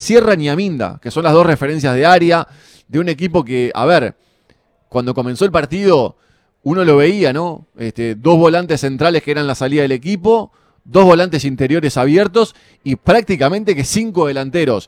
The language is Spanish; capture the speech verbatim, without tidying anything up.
Sierra ni a Minda, que son las dos referencias de área, de un equipo que, a ver, cuando comenzó el partido, uno lo veía, ¿no? Este, dos volantes centrales que eran la salida del equipo, dos volantes interiores abiertos y prácticamente que cinco delanteros.